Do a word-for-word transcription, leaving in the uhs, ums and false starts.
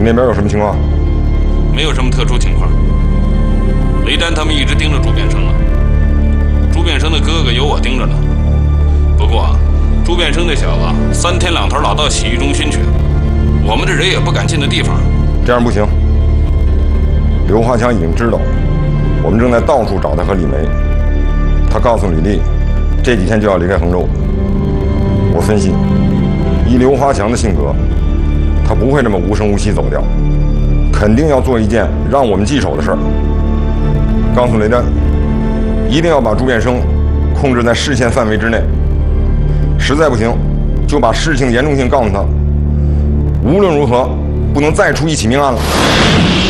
那边有什么情况？ 没有什么特殊情况。雷丹他们一直盯着朱变生呢。朱变生的哥哥有我盯着呢。不过，朱变生那小子三天两头老到洗浴中心去，我们这人也不敢进的地方。 这样不行。刘华强已经知道，我们正在到处找他和李梅。他告诉李丽，这几天就要离开衡州。我分析，以刘华强的性格，他不会这么无声无息走掉，肯定要做一件让我们棘手的事儿。告诉雷丹，一定要把朱变生控制在视线范围之内。实在不行，就把事情严重性告诉他。无论如何，不能再出一起命案了。